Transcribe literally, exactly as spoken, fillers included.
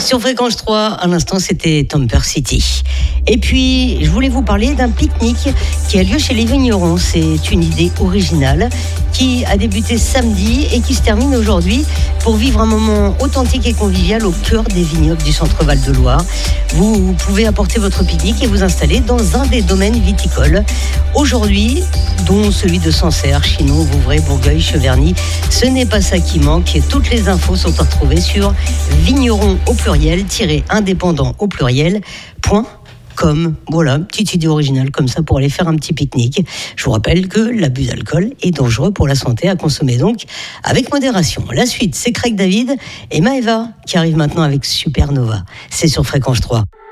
Sur Fréquence trois, à l'instant, c'était Tamper City. Et puis, je voulais vous parler d'un pique-nique qui a lieu chez les vignerons. C'est une idée originale qui a débuté samedi et qui se termine aujourd'hui pour vivre un moment authentique et convivial au cœur des vignobles du centre Val-de-Loire. Vous pouvez apporter votre pique-nique et vous installer dans un des domaines viticoles. Aujourd'hui, dont celui de Sancerre, Chinon, Vouvray, Bourgueil, Cheverny. Ce n'est pas ça qui manque. Et toutes les infos sont à retrouver sur vigneron au pluriel, indépendant au pluriel, point com. Voilà, petite idée originale comme ça pour aller faire un petit pique-nique. Je vous rappelle que l'abus d'alcool est dangereux pour la santé, à consommer donc avec modération. La suite, c'est Craig David et Maëva qui arrivent maintenant avec Supernova. C'est sur Fréquence trois.